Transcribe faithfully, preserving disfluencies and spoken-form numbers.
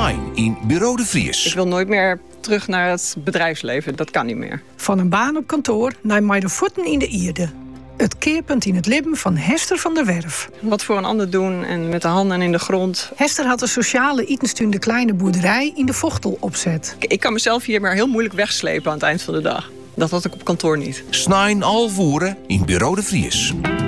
Snijn in Bureau de Vries. Ik wil nooit meer terug naar het bedrijfsleven. Dat kan niet meer. Van een baan op kantoor naar met de voeten in de ierde. Het keerpunt in het leven van Hester van der Werf. Wat voor een ander doen en met de handen in de grond. Hester had een sociale itenstunde kleine boerderij in de Vochtel opzet. Ik kan mezelf hier maar heel moeilijk wegslepen aan het eind van de dag. Dat had ik op kantoor niet. Snijn alvoeren in Bureau de Vries.